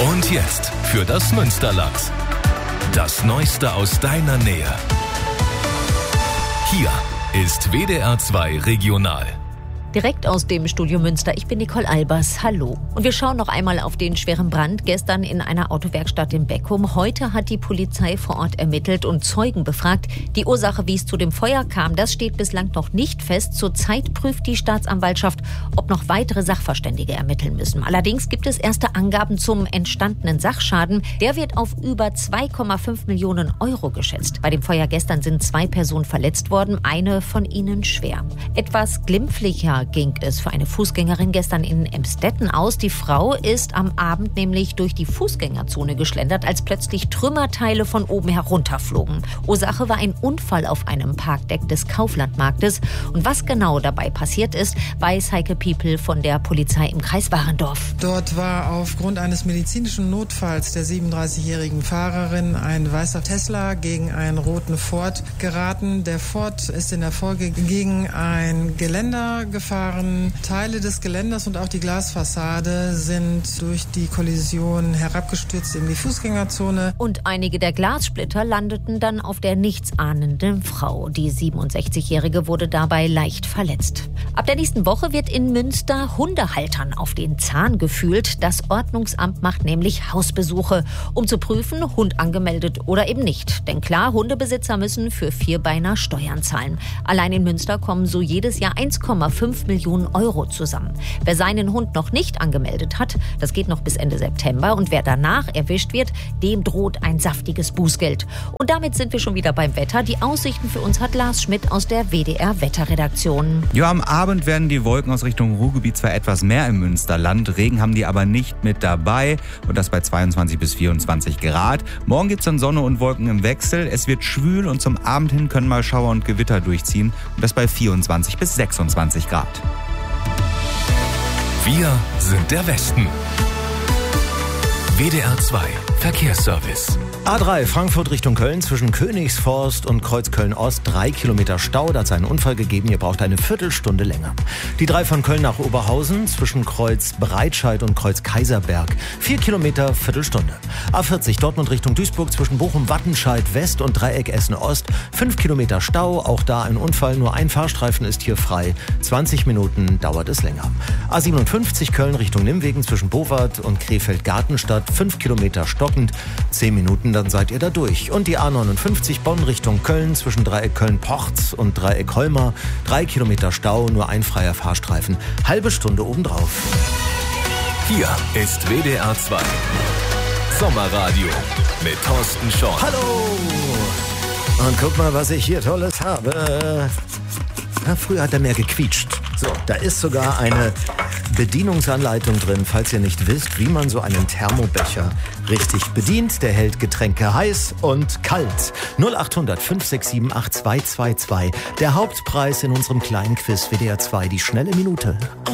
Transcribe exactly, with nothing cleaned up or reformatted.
Und jetzt für das Münsterland. Das Neueste aus deiner Nähe. Hier ist W D R zwei Regional. Direkt aus dem Studio Münster, ich bin Nicole Albers, hallo. Und wir schauen noch einmal auf den schweren Brand gestern in einer Autowerkstatt in Beckum. Heute hat die Polizei vor Ort ermittelt und Zeugen befragt. Die Ursache, wie es zu dem Feuer kam, das steht bislang noch nicht fest. Zurzeit prüft die Staatsanwaltschaft, ob noch weitere Sachverständige ermitteln müssen. Allerdings gibt es erste Angaben zum entstandenen Sachschaden. Der wird auf über zwei Komma fünf Millionen Euro geschätzt. Bei dem Feuer gestern sind zwei Personen verletzt worden, eine von ihnen schwer. Etwas glimpflicher ging es für eine Fußgängerin gestern in Emstetten aus. Die Frau ist am Abend nämlich durch die Fußgängerzone geschlendert, als plötzlich Trümmerteile von oben herunterflogen. Ursache war ein Unfall auf einem Parkdeck des Kauflandmarktes. Und was genau dabei passiert ist, weiß Heike Piepel von der Polizei im Kreis Warendorf. Dort war aufgrund eines medizinischen Notfalls der siebenunddreißigjährigen Fahrerin ein weißer Tesla gegen einen roten Ford geraten. Der Ford ist in der Folge gegen ein Geländer gefahren. Teile des Geländers und auch die Glasfassade sind durch die Kollision herabgestürzt in die Fußgängerzone. Und einige der Glassplitter landeten dann auf der nichtsahnenden Frau. Die siebenundsechzigjährige wurde dabei leicht verletzt. Ab der nächsten Woche wird in Münster Hundehaltern auf den Zahn gefühlt. Das Ordnungsamt macht nämlich Hausbesuche, um zu prüfen, Hund angemeldet oder eben nicht. Denn klar, Hundebesitzer müssen für Vierbeiner Steuern zahlen. Allein in Münster kommen so jedes Jahr eins Komma fünf Millionen Euro zusammen. Wer seinen Hund noch nicht angemeldet hat, das geht noch bis Ende September. Und wer danach erwischt wird, dem droht ein saftiges Bußgeld. Und damit sind wir schon wieder beim Wetter. Die Aussichten für uns hat Lars Schmidt aus der W D R-Wetterredaktion. Ja, am Abend werden die Wolken aus Richtung Ruhrgebiet zwar etwas mehr im Münsterland. Regen haben die aber nicht mit dabei. Und das bei zweiundzwanzig bis vierundzwanzig Grad. Morgen gibt es dann Sonne und Wolken im Wechsel. Es wird schwül und zum Abend hin können mal Schauer und Gewitter durchziehen. Und das bei vierundzwanzig bis sechsundzwanzig Grad. Wir sind der Westen. W D R zwei Verkehrsservice. A drei Frankfurt Richtung Köln zwischen Königsforst und Kreuz Köln-Ost. Drei Kilometer Stau, da hat es einen Unfall gegeben. Ihr braucht eine Viertelstunde länger. Die drei von Köln nach Oberhausen zwischen Kreuz Breitscheid und Kreuz Kaiserberg. Vier Kilometer, Viertelstunde. A vierzig Dortmund Richtung Duisburg zwischen Bochum-Wattenscheid West und Dreieck Essen-Ost. Fünf Kilometer Stau, auch da ein Unfall. Nur ein Fahrstreifen ist hier frei. zwanzig Minuten dauert es länger. A siebenundfünfzig Köln Richtung Nimwegen zwischen Bowart und Krefeld-Gartenstadt. Fünf Kilometer stockend. Zehn Minuten, dann seid ihr da durch. Und die A neunundfünfzig Bonn Richtung Köln zwischen Dreieck Köln-Porz und Dreieck Holmer. Drei Kilometer Stau, nur ein freier Fahrstreifen. Halbe Stunde obendrauf. Hier ist W D R zwei Sommerradio mit Thorsten Schorn. Hallo! Und guck mal, was ich hier Tolles habe. Ja, früher hat er mehr gequietscht. So, da ist sogar eine Bedienungsanleitung drin, falls ihr nicht wisst, wie man so einen Thermobecher richtig bedient. Der hält Getränke heiß und kalt. null acht hundert fünf sechs sieben acht zwei zwei zwei. Der Hauptpreis in unserem kleinen Quiz W D R zwei, die schnelle Minute.